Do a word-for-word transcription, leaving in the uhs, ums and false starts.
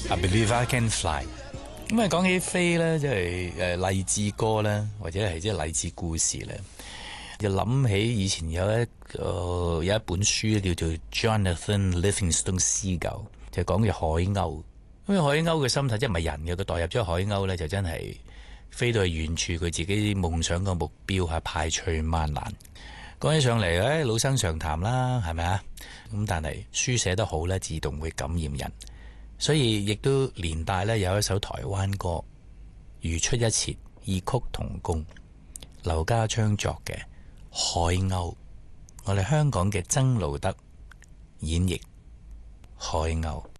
I believe I can fly。咁啊，講起飛咧，即係誒勵志歌咧，或者係即係勵志故事咧，就諗起以前有一個、呃、有一本書叫做 Jonathan Livingston Seagull，就講嘅海鷗。咁海鷗嘅心態即係唔係人嘅，佢代入咗海鷗咧，就真係飛到去遠處，佢自己夢想嘅目標係排除萬難。講起上嚟咧，老生常談啦，係咪啊？咁但係書寫得好咧，自動會感染人，所以亦都連帶咧有一首台灣歌如出一轍，異曲同工，劉家昌作嘅《海鷗》，我哋香港嘅曾路得演繹《海鷗》。